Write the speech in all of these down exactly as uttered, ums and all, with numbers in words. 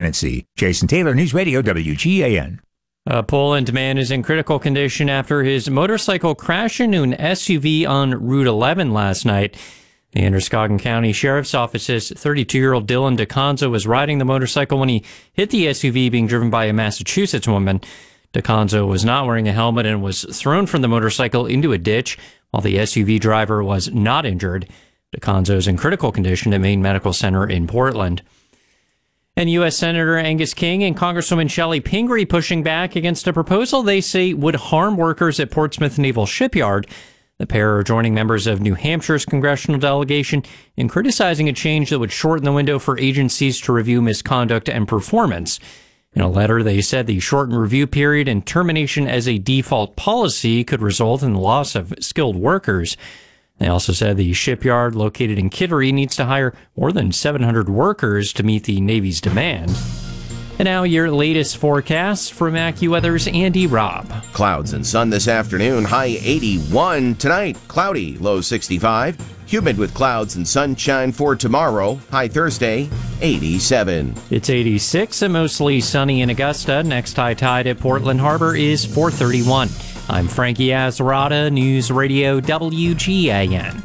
Genesee. Jason Taylor, News Radio W G A N. A Poland man is in critical condition after his motorcycle crashed into an S U V on Route eleven last night. The Androscoggin County Sheriff's Office says thirty-two-year-old Dylan DeConzo was riding the motorcycle when he hit the S U V being driven by a Massachusetts woman. DeConzo was not wearing a helmet and was thrown from the motorcycle into a ditch, while the S U V driver was not injured. DeConzo is in critical condition at Maine Medical Center in Portland. And U S. Senator Angus King and Congresswoman Shelley Pingree pushing back against a proposal they say would harm workers at Portsmouth Naval Shipyard. The pair are joining members of New Hampshire's congressional delegation in criticizing a change that would shorten the window for agencies to review misconduct and performance. In a letter, they said the shortened review period and termination as a default policy could result in the loss of skilled workers. They also said the shipyard located in Kittery needs to hire more than seven hundred workers to meet the Navy's demand. And now your latest forecast from AccuWeather's Andy Robb. Clouds and sun this afternoon, high eighty-one. Tonight, cloudy, low sixty-five. Humid with clouds and sunshine for tomorrow, high Thursday, eighty-seven. It's eighty-six and mostly sunny in Augusta. Next high tide at Portland Harbor is four thirty-one. I'm Frankie Azarada, News Radio W G A N.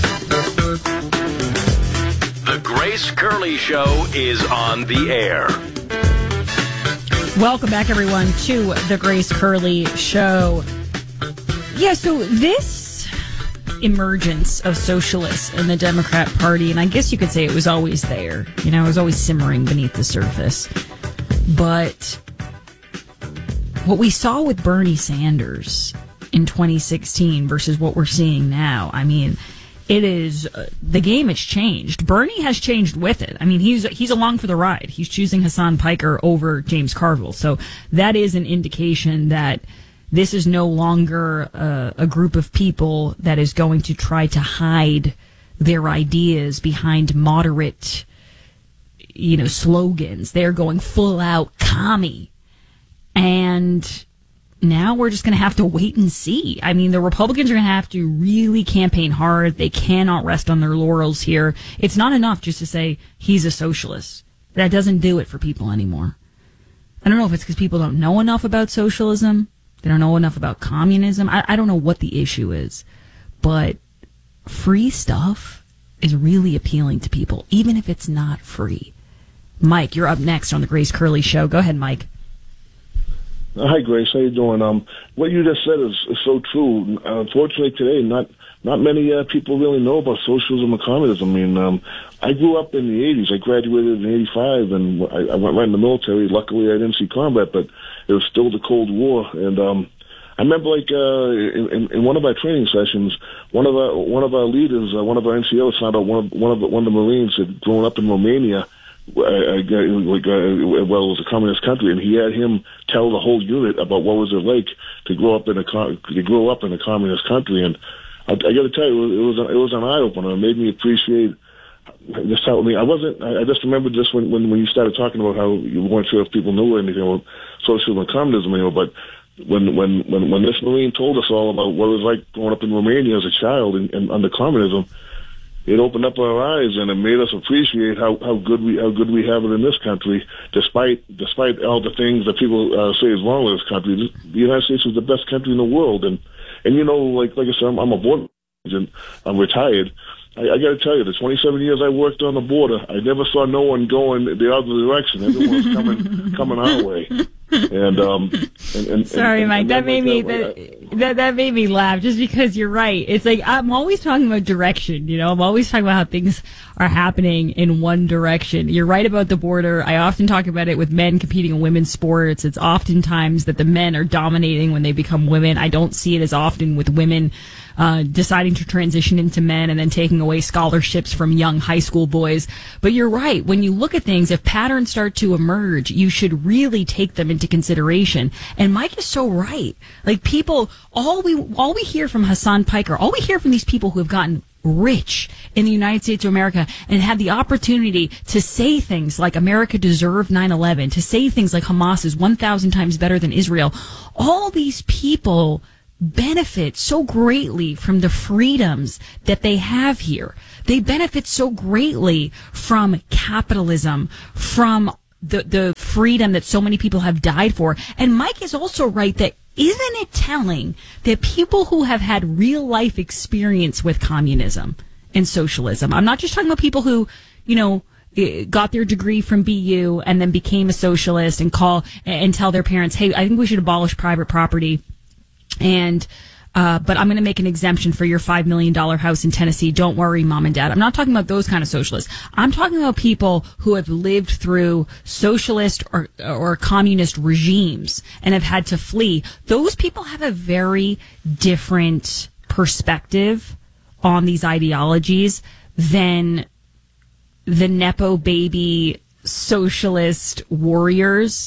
The Grace Curley Show is on the air. Welcome back, everyone, to the Grace Curley Show. Yeah, so this emergence of socialists in the Democrat Party, and I guess you could say it was always there. You know, it was always simmering beneath the surface. But what we saw with Bernie Sanders in twenty sixteen versus what we're seeing now, I mean, it is, uh, the game has changed. Bernie has changed with it. I mean, he's he's along for the ride. He's choosing Hassan Piker over James Carville. So that is an indication that this is no longer uh, a group of people that is going to try to hide their ideas behind moderate, you know, slogans. They're going full out commie. And now we're just going to have to wait and see. I mean, the Republicans are going to have to really campaign hard. They cannot rest on their laurels here. It's not enough just to say he's a socialist. That doesn't do it for people anymore. I don't know if it's because people don't know enough about socialism. They don't know enough about communism. I, I don't know what the issue is. But free stuff is really appealing to people, even if it's not free. Mike, you're up next on the Grace Curley Show. Go ahead, Mike. Hi, Grace. How you doing? Um, what you just said is, is so true. Uh, unfortunately, today, not not many uh, people really know about socialism and communism. I mean, um, I grew up in the eighties. I graduated in eighty-five, and I, I went right in the military. Luckily, I didn't see combat, but it was still the Cold War. And um, I remember, like, uh, in, in one of our training sessions, one of our one of our leaders, uh, one of our N C Os, found out one of one of the, one of the Marines had grown up in Romania. Uh, like, uh, well, it was a communist country, and he had him tell the whole unit about what was it like to grow up in a to grow up in a communist country. And I, I got to tell you, it was it was an eye opener. It made me appreciate just how. I mean, I wasn't. I just remembered this when when when you started talking about how you weren't sure if people knew anything about socialism and communism, you know, but. When when when when this Marine told us all about what it was like growing up in Romania as a child and, and under communism, it opened up our eyes and it made us appreciate how, how good we how good we have it in this country, despite despite all the things that people uh, say is wrong with this country. The United States is the best country in the world, and and you know, like like I said, I'm, I'm a border agent. I'm retired. I, I got to tell you, the twenty-seven years I worked on the border, I never saw no one going the other direction. Everyone was coming coming our way. And um, and, and sorry, and, Mike, and that made me that, that, that that made me laugh just because you're right. It's like I'm always talking about direction. You know, I'm always talking about how things are happening in one direction. You're right about the border. I often talk about it with men competing in women's sports. It's oftentimes that the men are dominating when they become women. I don't see it as often with women uh, deciding to transition into men and then taking away scholarships from young high school boys. But you're right. When you look at things, if patterns start to emerge, you should really take them into consideration. And Mike is so right. Like people, all we all we hear from Hassan Piker, all we hear from these people who have gotten rich in the United States of America and had the opportunity to say things like America deserved nine eleven, to say things like Hamas is one thousand times better than Israel. All these people benefit so greatly from the freedoms that they have here. They benefit so greatly from capitalism, from the, the freedom that so many people have died for. And Mike is also right that isn't it telling that people who have had real life experience with communism and socialism, I'm not just talking about people who, you know, got their degree from B U and then became a socialist and call and tell their parents, hey, I think we should abolish private property. And, uh, but I'm going to make an exemption for your five million dollars house in Tennessee. Don't worry, mom and dad. I'm not talking about those kind of socialists. I'm talking about people who have lived through socialist or, or communist regimes and have had to flee. Those people have a very different perspective on these ideologies than the Nepo baby socialist warriors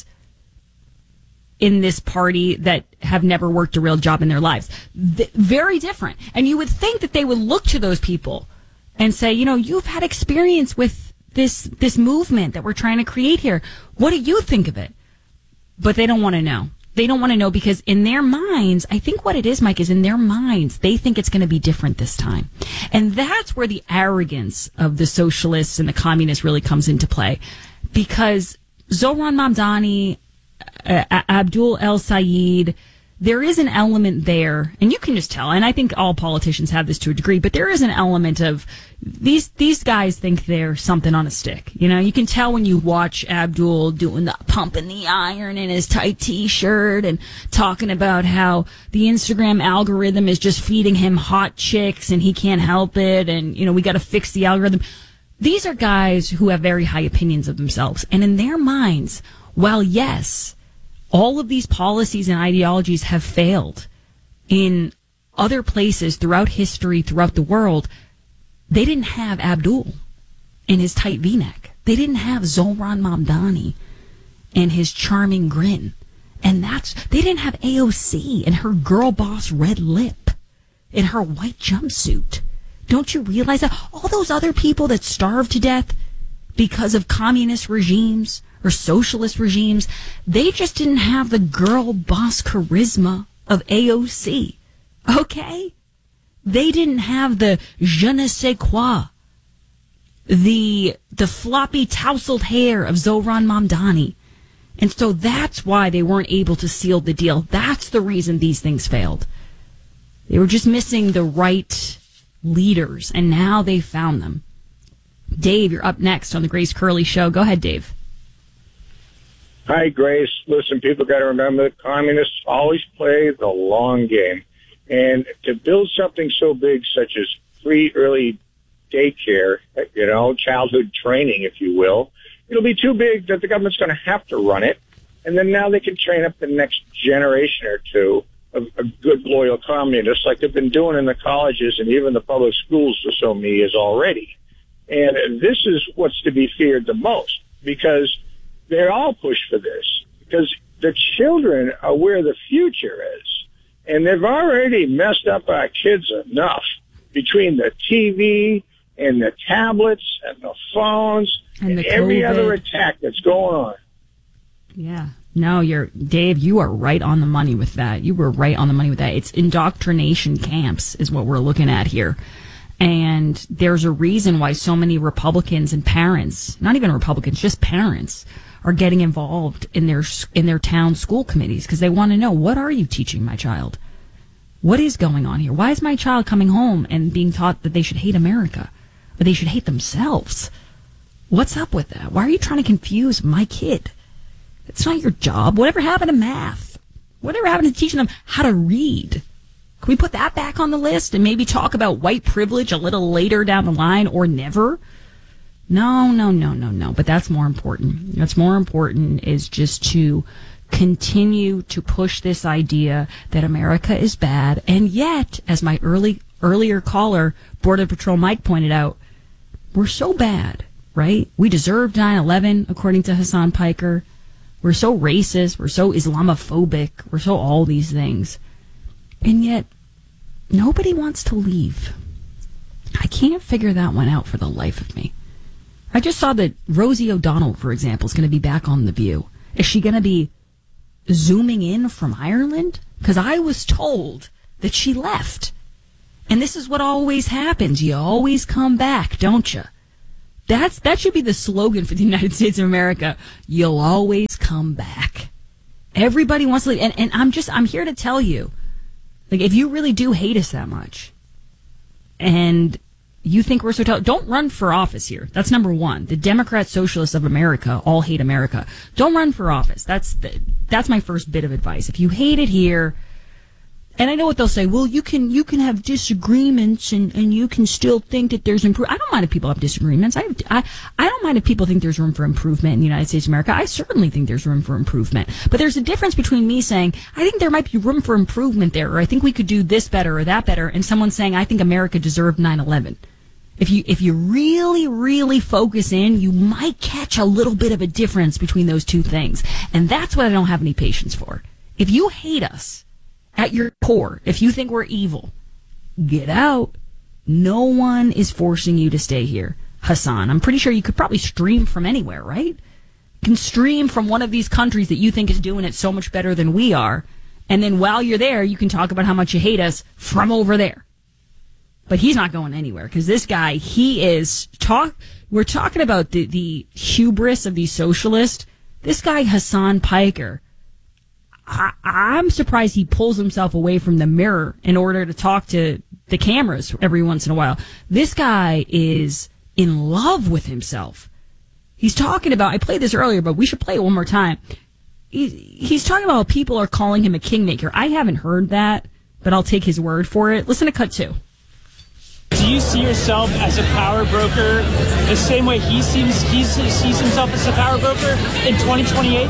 in this party that have never worked a real job in their lives. Th- very different. And you would think that they would look to those people and say, you know, you've had experience with this, this movement that we're trying to create here. What do you think of it? But they don't want to know. They don't want to know because in their minds, I think what it is, Mike, is in their minds, they think it's going to be different this time. And that's where the arrogance of the socialists and the communists really comes into play. Because Zohran Mamdani, uh, Abdul El Sayed, there is an element there, and you can just tell, and I think all politicians have this to a degree, but there is an element of these these guys think they're something on a stick. You know, you can tell when you watch Abdul doing the pumping the iron in his tight t-shirt and talking about how the Instagram algorithm is just feeding him hot chicks and he can't help it, and, you know, we got to fix the algorithm. These are guys who have very high opinions of themselves, and in their minds, while yes, all of these policies and ideologies have failed in other places throughout history, throughout the world, they didn't have Abdul in his tight V-neck. They didn't have Zohran Mamdani and his charming grin. And that's, they didn't have A O C and her girl boss red lip in her white jumpsuit. Don't you realize that? All those other people that starved to death because of communist regimes or socialist regimes, they just didn't have the girl boss charisma of A O C. Okay? They didn't have the je ne sais quoi, the the floppy tousled hair of Zohran Mamdani. And so that's why they weren't able to seal the deal. That's the reason these things failed. They were just missing the right leaders, and now they found them. Dave, you're up next on the Grace Curley Show. Go ahead, Dave. Hi, Grace. Listen, people got to remember that communists always play the long game. And to build something so big such as free early daycare, you know, childhood training, if you will, it'll be too big that the government's going to have to run it. And then now they can train up the next generation or two of, of good, loyal communists like they've been doing in the colleges and even the public schools for so many years already. And this is what's to be feared the most, because they all push for this, because the children are where the future is. And they've already messed up our kids enough between the T V and the tablets and the phones and, and the every other attack that's going on. Yeah. No, you're, Dave, you are right on the money with that. You were right on the money with that. It's indoctrination camps is what we're looking at here. And there's a reason why so many Republicans and parents, not even Republicans, just parents, are getting involved in their in their town school committees because they want to know, what are you teaching my child? What is going on here? Why is my child coming home and being taught that they should hate America or they should hate themselves? What's up with that? Why are you trying to confuse my kid? It's not your job. Whatever happened to math? Whatever happened to teaching them how to read? Can we put that back on the list and maybe talk about white privilege a little later down the line, or never? No, no, no, no, no. But that's more important. What's more important is just to continue to push this idea that America is bad. And yet, as my early earlier caller, Border Patrol Mike, pointed out, we're so bad, right? We deserved nine eleven, according to Hassan Piker. We're so racist. We're so Islamophobic. We're so all these things. And yet, nobody wants to leave. I can't figure that one out for the life of me. I just saw that Rosie O'Donnell, for example, is going to be back on The View. Is she going to be zooming in from Ireland? Because I was told that she left. And this is what always happens. You always come back, don't you? That's, that should be the slogan for the United States of America. You'll always come come back. Everybody wants to leave. And, and I'm just, I'm here to tell you, like, if you really do hate us that much and you think we're so tough, don't run for office here. That's number one. The Democrat Socialists of America all hate America. Don't run for office. That's the, that's my first bit of advice. If you hate it here, and I know what they'll say, well, you can you can have disagreements and, and you can still think that there's improvement. I don't mind if people have disagreements. I, have, I I don't mind if people think there's room for improvement in the United States of America. I certainly think there's room for improvement. But there's a difference between me saying, I think there might be room for improvement there, or I think we could do this better or that better, and someone saying, I think America deserved nine eleven. If you if you really, really focus in, you might catch a little bit of a difference between those two things. And that's what I don't have any patience for. If you hate us at your core, if you think we're evil, get out. No one is forcing you to stay here. Hassan, I'm pretty sure you could probably stream from anywhere, right? You can stream from one of these countries that you think is doing it so much better than we are. And then while you're there, you can talk about how much you hate us from over there. But he's not going anywhere because this guy, he is talk. We're talking about the, the hubris of these socialists. This guy, Hassan Piker, I, I'm surprised he pulls himself away from the mirror in order to talk to the cameras every once in a while. This guy is in love with himself. He's talking about, I played this earlier, but we should play it one more time. He, he's talking about how people are calling him a kingmaker. I haven't heard that, but I'll take his word for it. Listen to cut two. Do you see yourself as a power broker the same way he seems he sees himself as a power broker in twenty twenty-eight?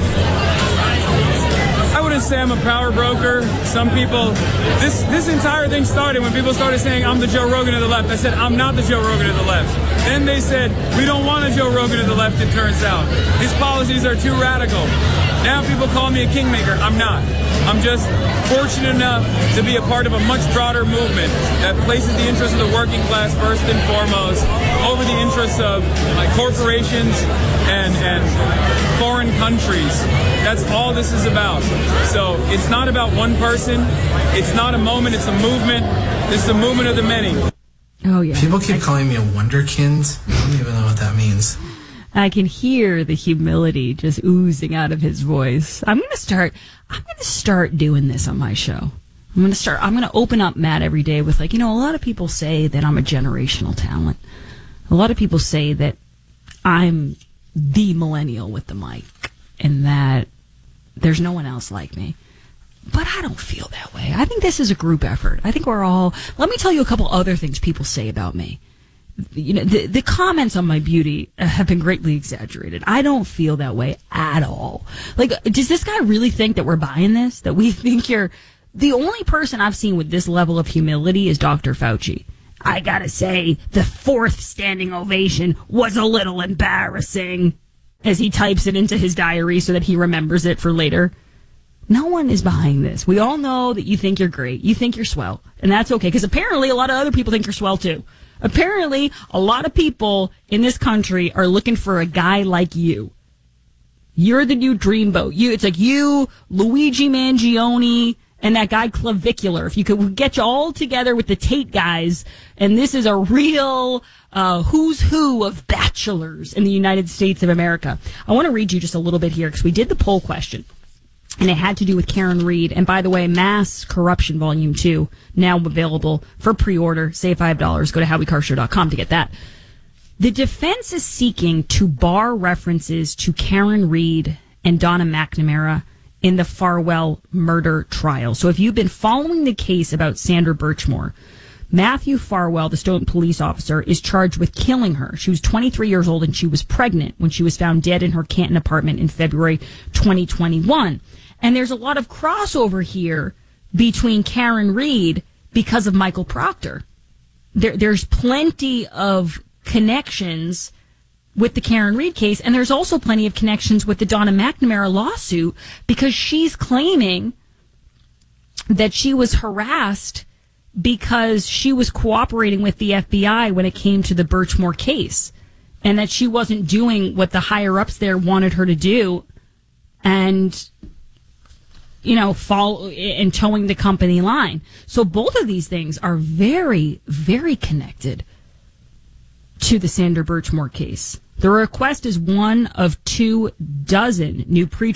I wouldn't say I'm a power broker. Some people, this this entire thing started when people started saying I'm the Joe Rogan of the left. I said I'm not the Joe Rogan of the left. Then they said we don't want a Joe Rogan of the left, it turns out. His policies are too radical. Now people call me a kingmaker. I'm not. I'm just fortunate enough to be a part of a much broader movement that places the interests of the working class first and foremost over the interests of like corporations and, and foreign countries. That's all this is about. So it's not about one person. It's not a moment. It's a movement. It's a movement of the many. Oh, yeah. People keep calling me a wonderkind. I don't even know what that means. I can hear the humility just oozing out of his voice. I'm going to start, I'm going to start doing this on my show. I'm going to start, I'm going to open up Matt every day with like, you know, a lot of people say that I'm a generational talent. A lot of people say that I'm the millennial with the mic and that there's no one else like me. But I don't feel that way. I think this is a group effort. I think we're all, let me tell you a couple other things people say about me. You know, the, the comments on my beauty have been greatly exaggerated. I don't feel that way at all. Like, does this guy really think that we're buying this? That we think you're... The only person I've seen with this level of humility is Doctor Fauci. I gotta say, the fourth standing ovation was a little embarrassing, as he types it into his diary so that he remembers it for later. No one is buying this. We all know that you think you're great. You think you're swell. And that's okay, because apparently a lot of other people think you're swell, too. Apparently, a lot of people in this country are looking for a guy like you. You're the new dreamboat. You, it's like you, Luigi Mangione, and that guy Clavicular. If you could get you all together with the Tate guys, and this is a real uh, who's who of bachelors in the United States of America. I want to read you just a little bit here, because we did the poll question. And it had to do with Karen Reed. And by the way, Mass Corruption Volume two, now available for pre-order. Save five dollars. Go to howie carr show dot com to get that. The defense is seeking to bar references to Karen Reed and Donna McNamara in the Farwell murder trial. So if you've been following the case about Sandra Birchmore, Matthew Farwell, the Stoughton police officer, is charged with killing her. She was twenty-three years old and she was pregnant when she was found dead in her Canton apartment in February twenty twenty-one. And there's a lot of crossover here between Karen Reed because of Michael Proctor. There, there's plenty of connections with the Karen Reed case, and there's also plenty of connections with the Donna McNamara lawsuit because she's claiming that she was harassed because she was cooperating with the F B I when it came to the Birchmore case, and that she wasn't doing what the higher-ups there wanted her to do, and, you know, follow and towing the company line. So both of these things are very, very connected to the Sandra Birchmore case. The request is one of two dozen new pre